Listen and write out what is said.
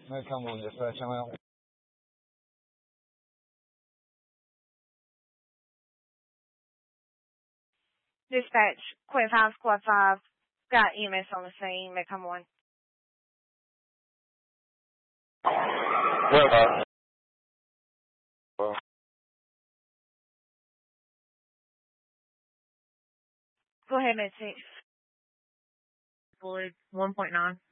Metcon 1, dispatch, I'm out. Dispatch, Quit 5, Squad 5. Got EMS on the scene, Metcon 1. Go ahead, Med 6. Fluid 1.9.